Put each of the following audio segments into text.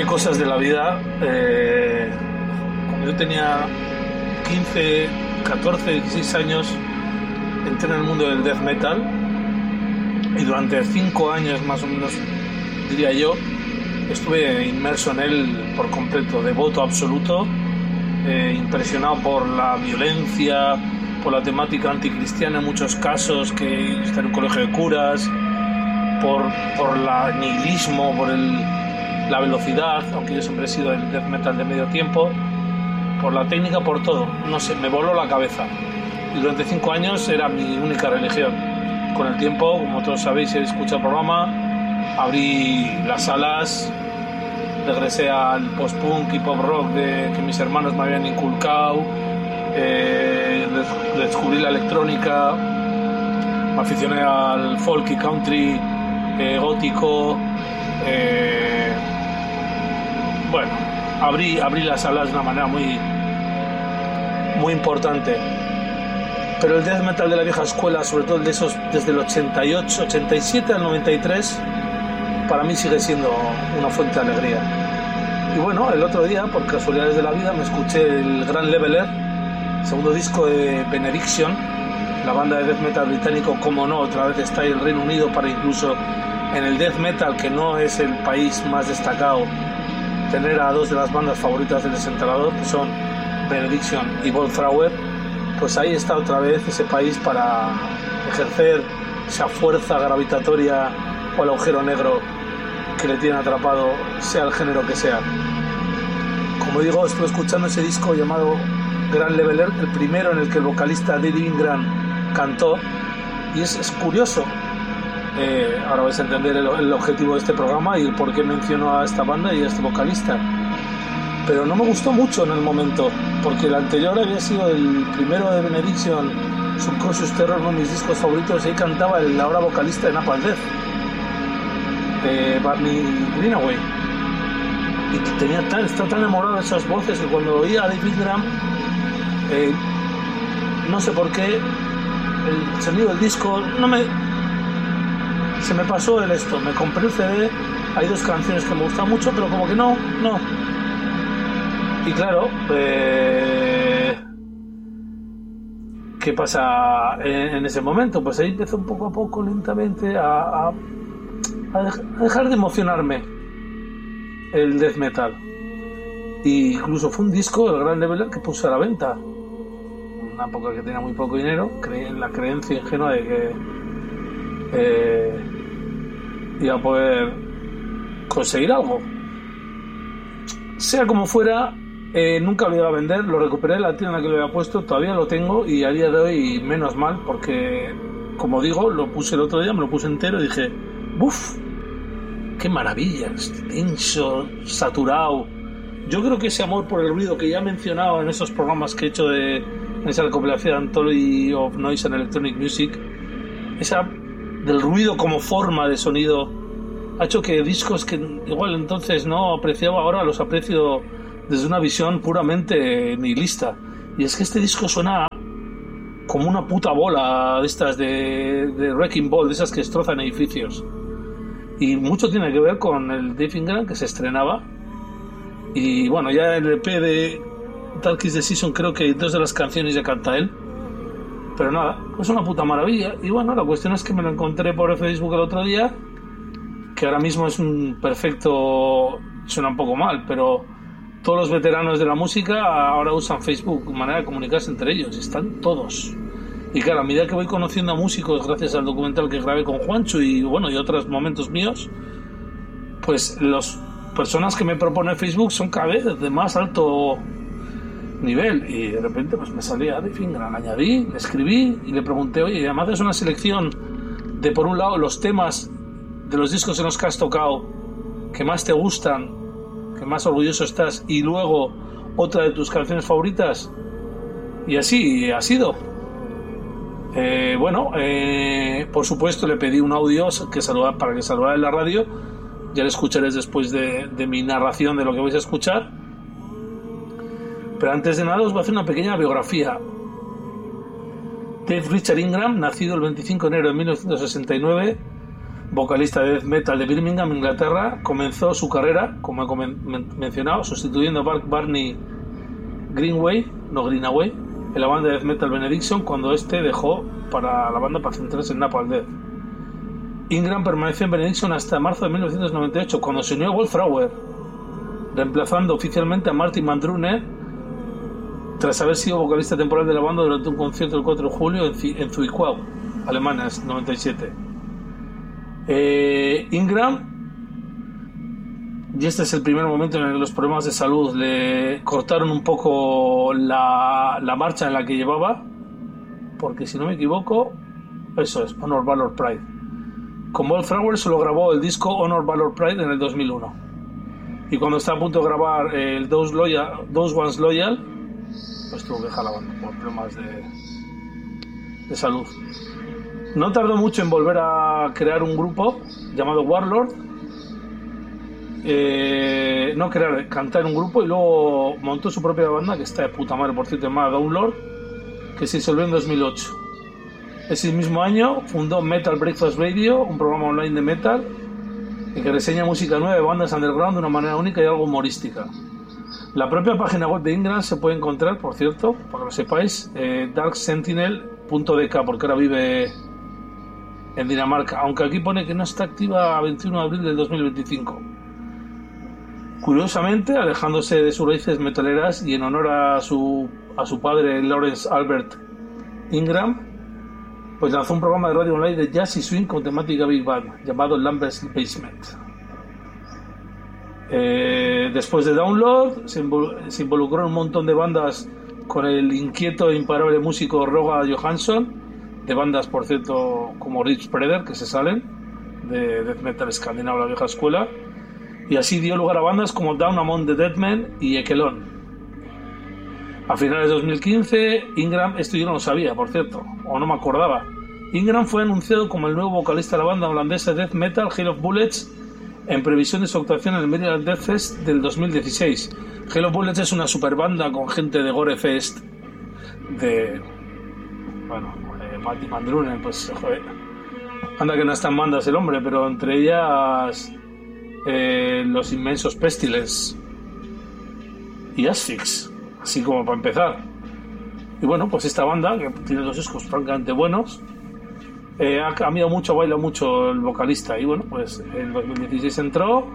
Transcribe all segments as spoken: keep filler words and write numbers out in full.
qué cosas de la vida. Eh, cuando yo tenía quince, catorce, dieciséis años, entré en el mundo del death metal y durante cinco años más o menos, diría yo, estuve inmerso en él por completo, devoto absoluto, eh, impresionado por la violencia, por la temática anticristiana en muchos casos, que está en un colegio de curas, por, por el nihilismo, por el, la velocidad, aunque yo siempre he sido el death metal de medio tiempo, por la técnica, por todo. No sé, me voló la cabeza. Y durante cinco años era mi única religión. Con el tiempo, como todos sabéis, si habéis escuchado el programa, abrí las salas, regresé al post-punk y pop-rock de, que mis hermanos me habían inculcado, eh, descubrí la electrónica, me aficioné al folk y country, eh, gótico, eh, bueno, abrí, abrí las salas de una manera muy, muy importante. Pero el death metal de la vieja escuela, sobre todo el de esos desde el ochenta y ocho, ochenta y siete al noventa y tres, para mí sigue siendo una fuente de alegría. Y bueno, el otro día, por casualidades de la vida, me escuché el Grand Leveler, segundo disco de Benediction, la banda de death metal británico, como no, otra vez está ahí el Reino Unido para incluso en el death metal, que no es el país más destacado, tener a dos de las bandas favoritas del desenterrador, que son Benediction y Volthrower. Pues ahí está otra vez ese país para ejercer esa fuerza gravitatoria o el agujero negro que le tiene atrapado, sea el género que sea. Como digo, estuve escuchando ese disco llamado Grand Leveler, el primero en el que el vocalista Dave Ingram cantó, y es, es curioso. Eh, ahora vais a entender el, el objetivo de este programa y el por qué menciono a esta banda y a este vocalista. Pero no me gustó mucho en el momento, porque el anterior había sido el primero de Benediction, Subconscious Terror, uno de mis discos favoritos, y ahí cantaba el ahora vocalista de Napalm Death, de Barney Greenaway, y tenía tan, estaba tan enamorado de esas voces que cuando oía a Dave Ingram, eh, no sé por qué, el sonido del disco no me... se me pasó el esto, me compré el C D, hay dos canciones que me gustan mucho, pero como que no, no. Y claro, eh, ¿qué pasa en, en ese momento? Pues ahí empezó un poco a poco, lentamente, a, a, a dejar de emocionarme el death metal. Y incluso fue un disco, el Grand Leveler, que puse a la venta. Una época que tenía muy poco dinero, creí en la creencia ingenua de que eh, iba a poder conseguir algo. Sea como fuera, Eh, nunca lo iba a vender, lo recuperé en la tienda que lo había puesto, todavía lo tengo y a día de hoy menos mal, porque como digo, lo puse el otro día, me lo puse entero y dije, ¡buf! ¡Qué maravilla! Denso, saturado. Yo creo que ese amor por el ruido que ya he mencionado en esos programas que he hecho de en esa recopilación Anthology of Noise and Electronic Music, esa del ruido como forma de sonido ha hecho que discos que igual entonces no apreciaba, ahora los aprecio desde una visión puramente nihilista. Y es que este disco suena como una puta bola de estas de, de Wrecking Ball, de esas que destrozan edificios. Y mucho tiene que ver con el Dave Ingram, que se estrenaba. Y bueno, ya en el E P de Dark is the Season creo que dos de las canciones ya canta él. Pero nada, es una puta maravilla. Y bueno, la cuestión es que me lo encontré por Facebook el otro día, que ahora mismo es un perfecto... suena un poco mal, pero todos los veteranos de la música ahora usan Facebook, manera de comunicarse entre ellos, están todos. Y claro, a medida que voy conociendo a músicos, gracias al documental que grabé con Juancho y bueno, y otros momentos míos, pues las personas que me propone Facebook son cada vez de más alto nivel. Y de repente pues me salía de Ingram, añadí, le escribí y le pregunté, oye, además es una selección de, por un lado, los temas de los discos en los que has tocado que más te gustan, que más orgulloso estás, y luego otra de tus canciones favoritas, y así ha sido. Eh, bueno, eh, por supuesto le pedí un audio que saluda, para que saludara en la radio, ya lo escucharéis después de, de mi narración de lo que vais a escuchar, pero antes de nada os voy a hacer una pequeña biografía. Dave Richard Ingram, nacido el veinticinco de enero de mil novecientos sesenta y nueve, vocalista de death metal de Birmingham, Inglaterra, comenzó su carrera, como he men- mencionado, sustituyendo a Bar- Barney Greenaway, no Greenaway, en la banda de death metal Benediction, cuando este dejó para la banda para centrarse en Napalm Death. Ingram permaneció en Benediction hasta marzo de mil novecientos noventa y ocho, cuando se unió a Wallflower, reemplazando oficialmente a Martin Mandruner, tras haber sido vocalista temporal de la banda durante un concierto el cuatro de julio en, C- en Zwickau, Alemania, en noventa y siete. Eh, Ingram, y este es el primer momento en el que los problemas de salud le cortaron un poco la, la marcha en la que llevaba, porque si no me equivoco, eso es, Honor, Valor, Pride. Con Wallflower solo grabó el disco Honor, Valor, Pride en el dos mil uno. Y cuando estaba a punto de grabar el Those, Loyal, Those Ones Loyal, pues tuvo que dejar la banda por problemas de, de salud. No tardó mucho en volver a crear un grupo llamado Warlord. Eh, no crear, cantar un grupo, y luego montó su propia banda, que está de puta madre, por cierto, llamada Downlord, que se disolvió en dos mil ocho. Ese mismo año fundó Metal Breakfast Radio, un programa online de metal en que reseña música nueva de bandas underground de una manera única y algo humorística. La propia página web de Ingram se puede encontrar, por cierto, para que lo sepáis, eh, dark sentinel punto d k, porque ahora vive en Dinamarca, aunque aquí pone que no está activa a veintiuno de abril del dos mil veinticinco. Curiosamente, alejándose de sus raíces metaleras y en honor a su, a su padre Lawrence Albert Ingram, pues lanzó un programa de radio online de jazz y swing con temática Big Band llamado Lambert's Basement. Eh, después de Download se, invol- se involucró en un montón de bandas con el inquieto e imparable músico Roger Johansson, de bandas, por cierto, como Rich Preder, que se salen de death metal escandinavo, la vieja escuela, y así dio lugar a bandas como Down Among the Dead Men y Ekelon. A finales de dos mil quince, Ingram, esto yo no lo sabía, por cierto, o no me acordaba, Ingram fue anunciado como el nuevo vocalista de la banda holandesa de death metal Hail of Bullets, en previsión de su actuación en el Maryland Death Fest del dos mil dieciséis. Hail of Bullets es una super banda con gente de Gore Fest, de... bueno, eh, Martin Mandrunen, pues joder, anda que no están bandas el hombre, pero entre ellas eh, los inmensos Pestilence y Asphyx, así como para empezar. Y bueno, pues esta banda, que tiene dos discos francamente buenos, eh, ha cambiado mucho, baila mucho el vocalista, y bueno, pues en dos mil dieciséis entró,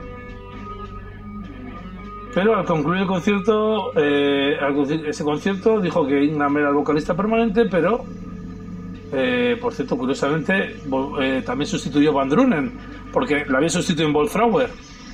pero al concluir el concierto, eh, ese concierto dijo que Ingram era el vocalista permanente, pero eh, por cierto, curiosamente eh, también sustituyó a Van Drunen, porque lo había sustituido en Wallflower.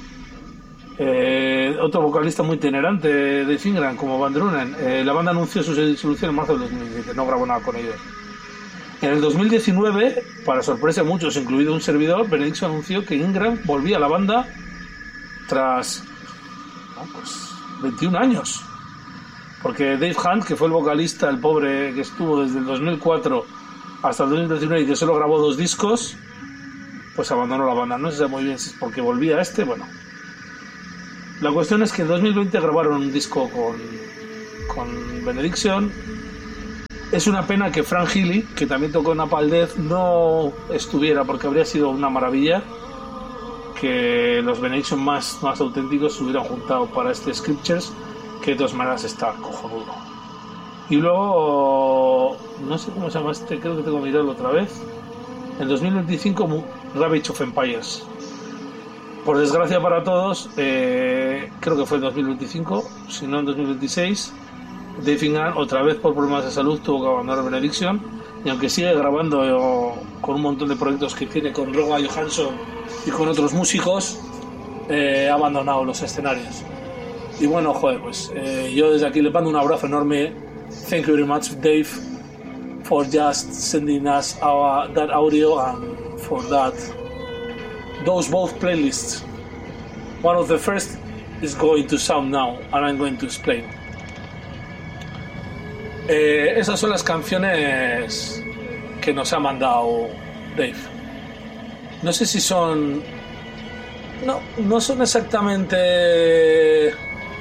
Eh, otro vocalista muy itinerante de Ingram como Van Drunen. Eh, la banda anunció su disolución en marzo del dos mil diecisiete, no grabó nada con ellos. En el dos mil diecinueve, para sorpresa de muchos, incluido un servidor, Benediction anunció que Ingram volvía a la banda tras no, pues, veintiún años, porque Dave Hunt, que fue el vocalista, el pobre, que estuvo desde el dos mil cuatro hasta el dos mil diecinueve y que solo grabó dos discos, pues abandonó la banda. No se sabe muy bien si es porque volvía a este, bueno. La cuestión es que en dos mil veinte grabaron un disco con, con Benediction. Es una pena que Frank Healy, que también tocó Napalm Death, no estuviera, porque habría sido una maravilla que los Benediction más, más auténticos se hubieran juntado para este Scriptures, que de todas maneras está cojonudo. Y luego, no sé cómo se llama este, creo que tengo que mirarlo otra vez. En dos mil veinticinco, Ravage of Empires. Por desgracia para todos, eh, creo que fue en dos mil veinticinco, si no en dos mil veintiséis, Dave Ingram, otra vez por problemas de salud, tuvo que abandonar Benediction, y aunque sigue grabando eh, con un montón de proyectos que tiene con Roger Johansson y con otros músicos, eh, ha abandonado los escenarios. Y bueno, joder, pues eh, yo desde aquí le mando un abrazo enorme. Thank you very much, Dave, for just sending us our, that audio, and for that those both playlists. One of the first is going to sound now, and I'm going to explain. Eh, esas son las canciones que nos ha mandado Dave. No sé si son... No, no son exactamente...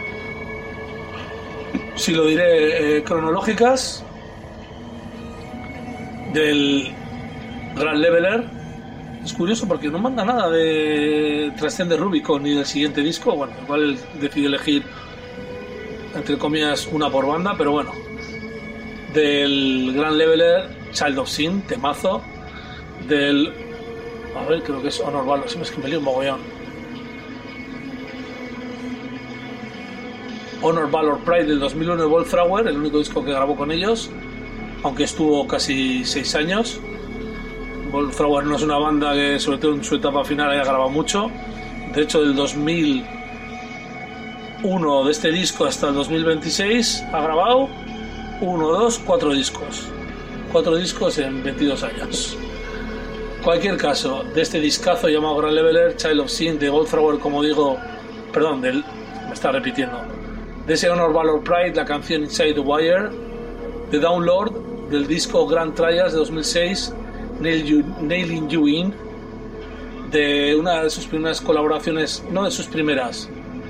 Si lo diré, eh, cronológicas del Grand Leveler, Es curioso porque no manda nada de Trascende Rubicon ni del siguiente disco. Bueno, igual decide elegir, entre comillas, una por banda, pero bueno. Del Grand Leveler, Child of Sin, temazo. Del... A ver, creo que es Honor Valor, si me es que me lío un mogollón. Honor Valor Pride del dos mil uno de Wallflower, el único disco que grabó con ellos, aunque estuvo casi seis años. Wallflower no es una banda que, sobre todo en su etapa final, haya grabado mucho. De hecho, del dos mil uno de este disco hasta el dos mil veintiséis ha grabado uno, dos, cuatro discos. Cuatro discos en veintidós años. Cualquier caso, de este discazo llamado Grand Leveler, Child of Sin, de Wallflower, como digo, perdón, del, me está repitiendo, de ese Honor Valor Pride, la canción Inside the Wire, de Downlord, del disco Grand Trials de dos mil seis, Nail you, Nailing You In, de una de sus primeras colaboraciones, no de sus primeras,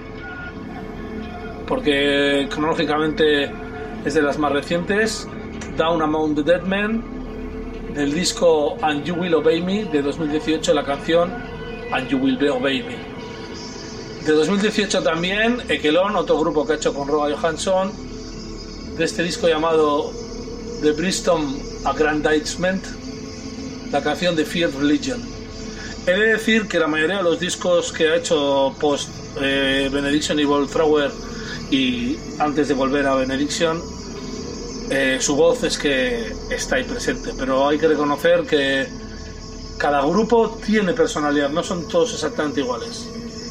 porque cronológicamente es de las más recientes, Down Among the Dead Men, del disco And You Will Obey Me de dos mil dieciocho, la canción And You Will Obey Me. De dos mil dieciocho también Ekelon, otro grupo que ha hecho con Roga Johansson, de este disco llamado The Bristol Aggrandizement, la canción de Fear Religion. He de decir que la mayoría de los discos que ha hecho post eh, Benediction y Wallflower y antes de volver a Benediction, Eh, su voz es que está ahí presente, pero hay que reconocer que cada grupo tiene personalidad, no son todos exactamente iguales.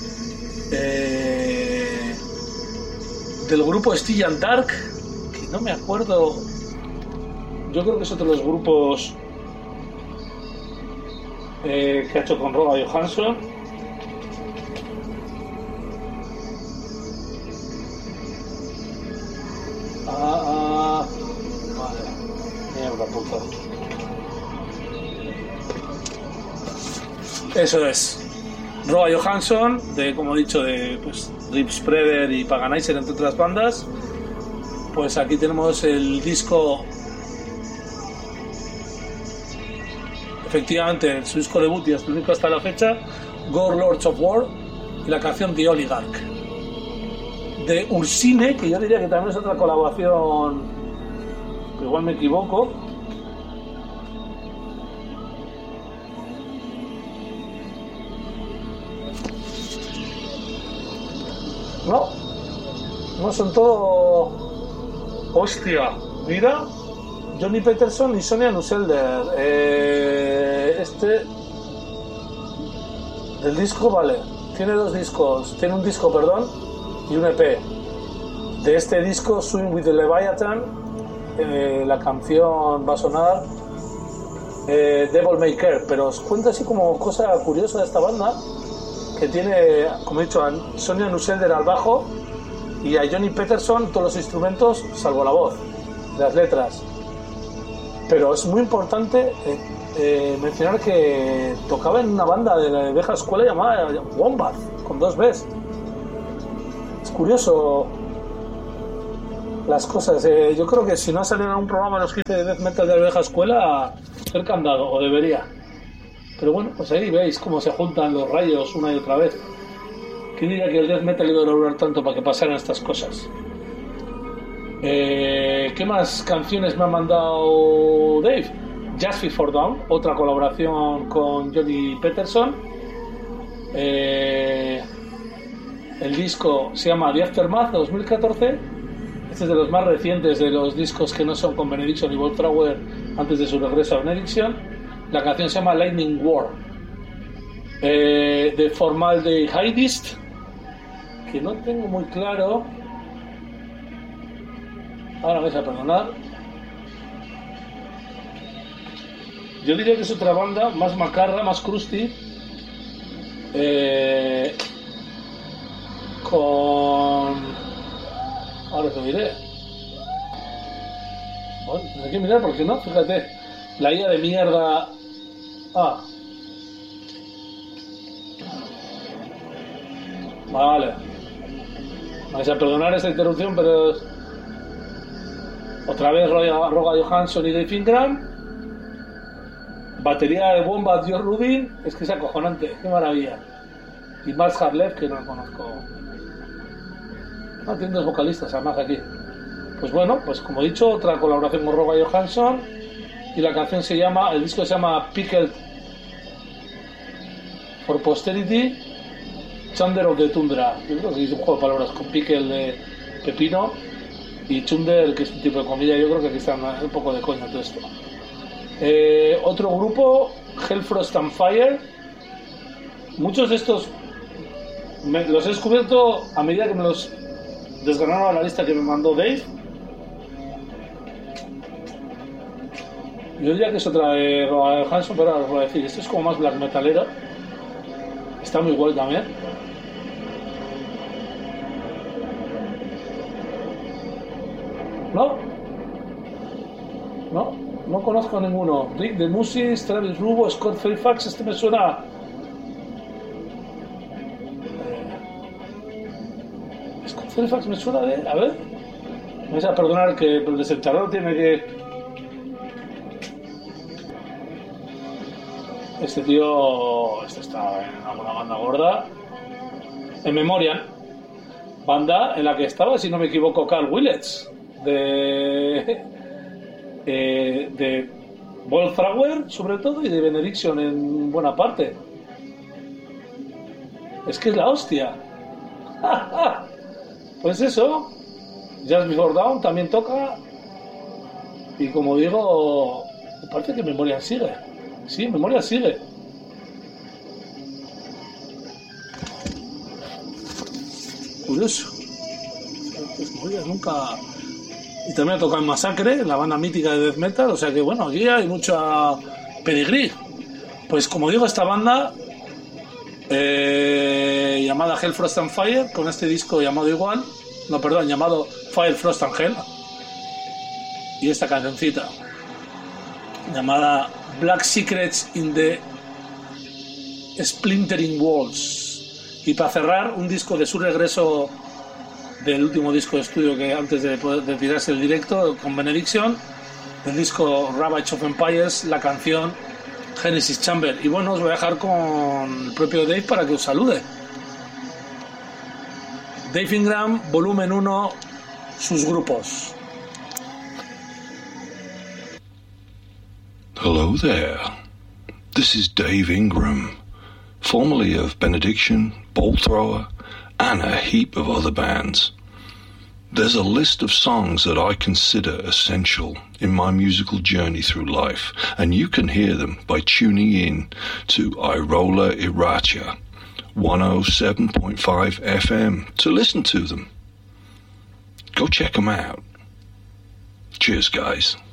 Eh, del grupo Stygian Dark, que no me acuerdo, yo creo que es otro de los grupos eh, que ha hecho con Roga Johansson. Ah, ah, vale, mierda puta. Eso es. Roga Johansson, de, como he dicho, de pues, Rip Spreader y Paganizer, entre otras bandas. Pues aquí tenemos el disco, efectivamente, su disco debut y hasta el único hasta la fecha, Gore Lords of War, y la canción The Oligarch. De Ursine, que yo diría que también es otra colaboración, igual me equivoco. No, no son todo. Hostia, mira, Johnny Peterson y Sonia Nuselder. Eh, este del disco, vale, tiene dos discos, tiene un disco, perdón, y un E P. De este disco, Swim with the Leviathan, eh, la canción va a sonar eh, Devil May Care, pero os cuento así como cosa curiosa de esta banda, que tiene, como he dicho, a Sonia Nuselder al bajo y a Johnny Peterson todos los instrumentos, salvo la voz, las letras. Pero es muy importante eh, eh, mencionar que tocaba en una banda de la vieja escuela llamada Wombat, con dos Bs. Es curioso las cosas. Eh, yo creo que si no ha salido en un programa de los hits de death metal de la vieja escuela, cerca han dado, o debería. Pero bueno, pues ahí veis cómo se juntan los rayos una y otra vez. ¿Quién diría que el death metal iba a durar tanto para que pasaran estas cosas? Eh, ¿Qué más canciones me ha mandado Dave? Just Before Dawn, otra colaboración con Johnny Peterson. Eh, el disco se llama The Aftermath dos mil catorce. Este es de los más recientes de los discos que no son con Benediction y Wallflower antes de su regreso a Benediction. La canción se llama Lightning War. Eh, de Formaldehydist, que no tengo muy claro. Ahora me vais a perdonar. Yo diría que es otra banda más macarra, más crusty, eh, con... ahora te diré. Bueno, hay que mirar porque no, fíjate. La I A de mierda. Ah. Vale. Me vais a perdonar esta interrupción, pero... otra vez Roga Johansson y Dave Ingram. batería de bomba Joe Rubin, es que es acojonante, qué maravilla. Y Mars Harlev, que no lo conozco. No, tiene dos vocalistas además aquí. Pues bueno, pues como he dicho, otra colaboración con Roba Johansson, y la canción se llama, el disco se llama Pickled for Posterity, Chunder of the Tundra. Yo creo que es un juego de palabras con pickle de pepino y chunder, que es un tipo de comida. Yo creo que aquí está un poco de coña todo esto. Eh, otro grupo, Hellfrost and Fire. Muchos de estos me, los he descubierto a medida que me los desgranaron a la lista que me mandó Dave. Yo diría que es otra de Roba Johansson, pero ahora os voy a decir, esto es como más black metalero. Está muy guay también. ¿No? No, no conozco a ninguno. Rick de Musis, Travis Rubo, Scott Fairfax, este me suena. Eh... Scott Fairfax me suena de. A ver. Me vais a perdonar que el desenterrador tiene que. Este tío. Este está en alguna banda gorda. En Memoriam. Banda en la que estaba, si no me equivoco, Carl Willets. De. Eh, de Volthrower, sobre todo, y de Benediction en buena parte. Es que es la hostia. Pues eso. Just Before Dawn también toca. Y como digo, me parece que Memoriam sigue. Sí, Memoria sigue. Curioso. Pues Memoria nunca. Y también ha tocado en Masacre, la banda mítica de death metal. O sea que bueno, aquí hay mucha pedigrí. Pues como digo, esta banda eh, llamada Hellfrost and Fire, con este disco llamado igual, no, perdón, llamado Fire, Frost and Hell, y esta cancioncita llamada Black Secrets in the Splintering Walls. Y para cerrar, un disco de su regreso del último disco de estudio que antes de, poder, de tirarse el directo con Benediction, del disco Ravage of Empires, la canción Genesis Chamber. Y bueno, os voy a dejar con el propio Dave para que os salude. Dave Ingram, volumen uno, sus grupos. Hello there. This is Dave Ingram, formerly of Benediction, Bolt Thrower, and a heap of other bands. There's a list of songs that I consider essential in my musical journey through life, and you can hear them by tuning in to Irola Iracha one oh seven point five F M to listen to them. Go check them out. Cheers, guys.